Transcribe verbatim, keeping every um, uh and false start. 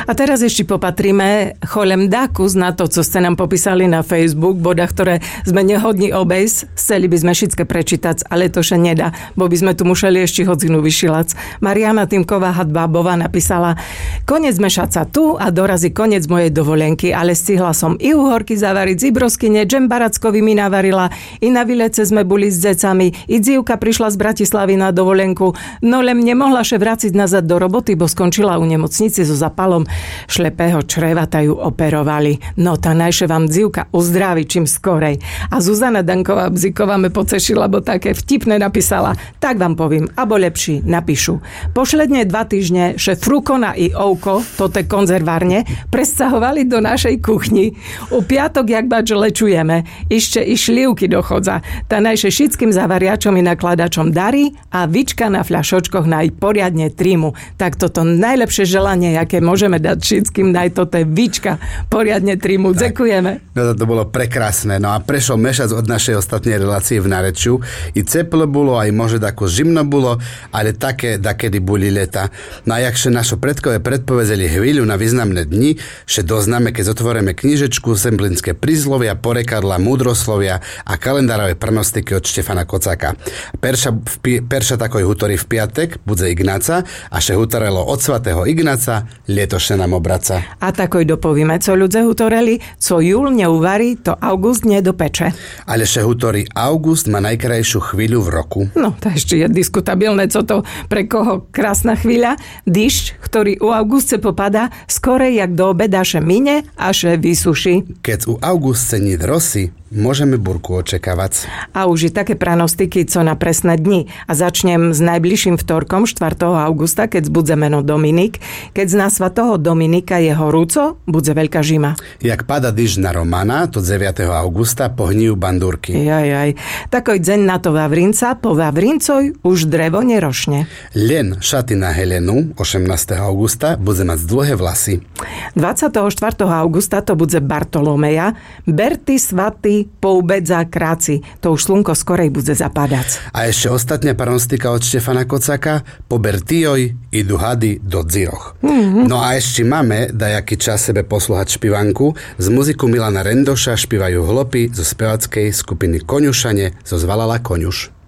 A teraz ešte popatríme cholem dakus na to, co ste nám popísali na Facebook, boda, ktoré sme nehodní obejsť. Chceli by sme všetké prečítať, ale to še nedá, bo by sme tu museli ešte hodzinu vyšilať. Mariana Týmková Hadbábová napísala: Konec mešaca tu a dorazí konec mojej dovolenky, ale stihla som i uhorky zavariť, i broskyne, džem barackovi mi navarila, i na výlece sme boli s decami, i dzivka prišla z Bratislavy na dovolenku, no len nemohla še vráciť nazad do roboty, bo skončila u nemocnici so zapalom šlepého čreva, ta ju operovali. No tá najše vám dzivka uzdraví čím skorej. A Zuzana Danková-Bziková me pocešila, bo také vtipne napísala: Tak vám povím, abo lepší napíšu. Pošledne dva týždne še Frukona i Ouko, to te konzervárne, presťahovali do našej kuchni. U piatok, jak bač lečujeme, ešte i šlivky dochodza. Tá najše všetkým zavariačom i nakladačom darí a Vička na fľašočkoch naj poriadne trímu. Tak toto najlepšie želanie, jaké môžeme dať všetkým, naj toto je Vička poriadne trímu. Ďakujeme. No to bolo prekrásne. No a prešiel mešac od našej ostatnej relácie v Narečiu. I teplo bolo, aj môže tako zimno bolo, ale také, dakedy boli leta. No a jakže našo predkové predpovedali chvíľu na významné dni, že doznáme, keď otvoríme knižečku, semblinské príslovia, porekadla, múdroslovia a kalendárové pranostiky od Štefana Kocáka. Perša, v, perša takoj hutorí v piatek, budze Ignáca, a še hutorelo od svatého Ignáca, lietošne nám obraca. A takoj dopovíme, co ľudze hutoreli, co júl neuvarí, to august nedopeče. Ale še hutorí august má najkrajšiu chvíľu v roku. No, to ešte je diskutabilné, co to pre koho krásna chvíľa. Dyšť, ktorý u auguste popadá, skorej jak do obeda še mine a še vysuší. Keď u auguste nit rosy, môžeme burku očakávať. A už je také pranostiky, co na presné dni. A začnem s najbližším vtorkom, štvrtého augusta, keď budze meno Dominik. Keď z nás svatého Dominika je horúco, budze veľká žima. Jak pada dyž na Romana, to deviateho augusta pohníjú bandúrky. Jaj, jaj. Takoj deň na to Vavrinca, po Vavrincoj už drevo nerošne. Len šaty na Helenu, osemnásteho augusta, budze mať dlhé vlasy. dvadsiateho štvrtého augusta to budze Bartolomeja, Berty svatý poubedza kráci. To už slnko skorej bude zapadať. A ešte ostatná pranostika od Štefana Kocáka: po Bertijoj idú hady do Dziroch. Mm-hmm. No a ešte máme dajaký čas sebe poslúhať špivanku. Z muziku Milana Rendoša špívajú Hlopy zo spevackej skupiny Koňušane zo Zvalala Koňuš.